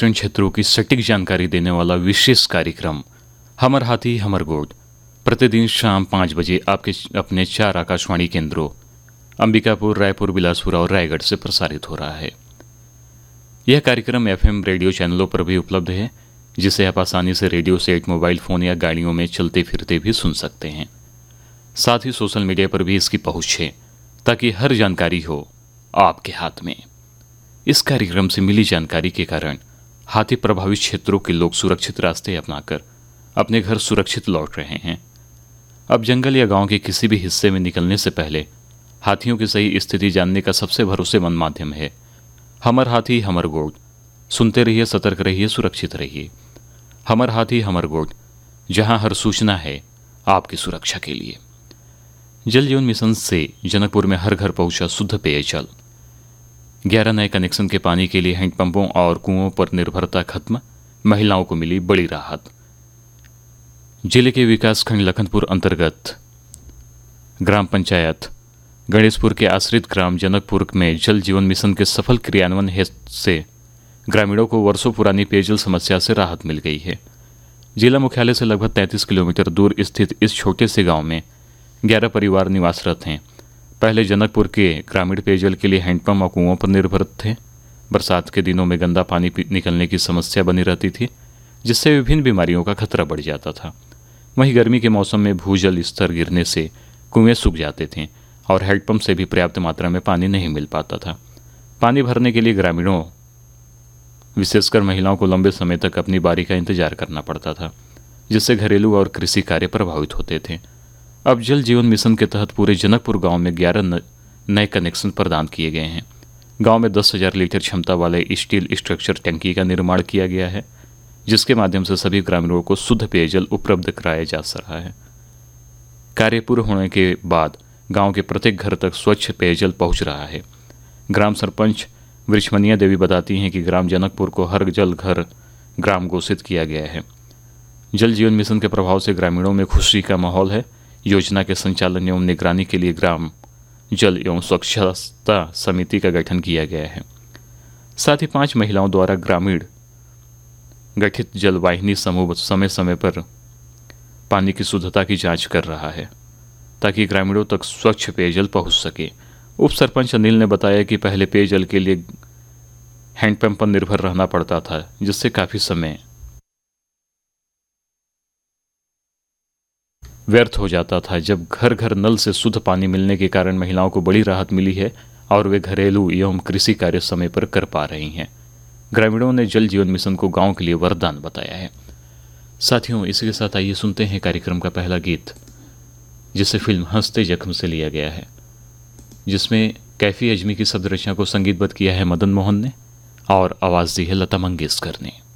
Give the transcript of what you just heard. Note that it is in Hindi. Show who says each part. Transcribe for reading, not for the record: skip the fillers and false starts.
Speaker 1: विस्तृत क्षेत्रों की सटीक जानकारी देने वाला विशेष कार्यक्रम हमर हाथी हमर गोठ प्रतिदिन शाम 5 बजे आपके अपने 4 आकाशवाणी केंद्रों अंबिकापुर, रायपुर, बिलासपुर और रायगढ़ से प्रसारित हो रहा है। यह कार्यक्रम एफएम रेडियो चैनलों पर भी उपलब्ध है, जिसे आप आसानी से रेडियो सेट, मोबाइल फ़ोन या गाड़ियों में चलते फिरते भी सुन सकते हैं। साथ ही सोशल मीडिया पर भी इसकी पहुंच है, ताकि हर जानकारी हो आपके हाथ में। इस कार्यक्रम से मिली जानकारी के कारण हाथी प्रभावित क्षेत्रों के लोग सुरक्षित रास्ते अपनाकर अपने घर सुरक्षित लौट रहे हैं। अब जंगल या गांव के किसी भी हिस्से में निकलने से पहले हाथियों की सही स्थिति जानने का सबसे भरोसेमंद माध्यम है हमर हाथी हमर गोठ। सुनते रहिए, सतर्क रहिए, सुरक्षित रहिए। हमर हाथी हमर गोठ, जहां हर सूचना है आपकी सुरक्षा के लिए। जल जीवन मिशन से जनकपुर में हर घर पहुंचा शुद्ध पेयजल। 11 नए कनेक्शन के पानी के लिए हैंडपंपों और कुओं पर निर्भरता खत्म, महिलाओं को मिली बड़ी राहत। जिले के विकासखंड लखनपुर अंतर्गत ग्राम पंचायत गणेशपुर के आश्रित ग्राम जनकपुर में जल जीवन मिशन के सफल क्रियान्वयन से ग्रामीणों को वर्षों पुरानी पेयजल समस्या से राहत मिल गई है। जिला मुख्यालय से लगभग 33 किलोमीटर दूर स्थित इस छोटे से गांव में 11 परिवार निवासरत हैं। पहले जनकपुर के ग्रामीण पेयजल के लिए हैंडपंप और कुओं पर निर्भर थे। बरसात के दिनों में गंदा पानी निकलने की समस्या बनी रहती थी, जिससे विभिन्न बीमारियों का खतरा बढ़ जाता था। वहीं गर्मी के मौसम में भूजल स्तर गिरने से कुएं सूख जाते थे और हैंडपंप से भी पर्याप्त मात्रा में पानी नहीं मिल पाता था। पानी भरने के लिए ग्रामीणों, विशेषकर महिलाओं को लंबे समय तक अपनी बारी का इंतजार करना पड़ता था, जिससे घरेलू और कृषि कार्य प्रभावित होते थे। अब जल जीवन मिशन के तहत पूरे जनकपुर गांव में 11 नए कनेक्शन प्रदान किए गए हैं। गांव में 10,000 लीटर क्षमता वाले स्टील स्ट्रक्चर टंकी का निर्माण किया गया है, जिसके माध्यम से सभी ग्रामीणों को शुद्ध पेयजल उपलब्ध कराया जा रहा है। कार्य पूर्ण होने के बाद गांव के प्रत्येक घर तक स्वच्छ पेयजल पहुंच रहा है। ग्राम सरपंच वृक्षमनिया देवी बताती हैं कि ग्राम जनकपुर को हर जल घर ग्राम घोषित किया गया है। जल जीवन मिशन के प्रभाव से ग्रामीणों में खुशी का माहौल है। योजना के संचालन एवं निगरानी के लिए ग्राम जल एवं स्वच्छता समिति का गठन किया गया है। साथ ही 5 महिलाओं द्वारा ग्रामीण गठित जल वाहिनी समूह समय समय पर पानी की शुद्धता की जांच कर रहा है, ताकि ग्रामीणों तक स्वच्छ पेयजल पहुंच सके। उप सरपंच अनिल ने बताया कि पहले पेयजल के लिए हैंडपंप पर निर्भर रहना पड़ता था, जिससे काफी समय व्यर्थ हो जाता था। जब घर घर नल से शुद्ध पानी मिलने के कारण महिलाओं को बड़ी राहत मिली है और वे घरेलू एवं कृषि कार्य समय पर कर पा रही हैं। ग्रामीणों ने जल जीवन मिशन को गांव के लिए वरदान बताया है। साथियों, इसी के साथ आइए सुनते हैं कार्यक्रम का पहला गीत, जिसे फिल्म हंसते जख्म से लिया गया है, जिसमें कैफी अजमी की शब्द रचना को संगीतबद्ध किया है मदन मोहन ने और आवाज़ दी है लता मंगेशकर ने।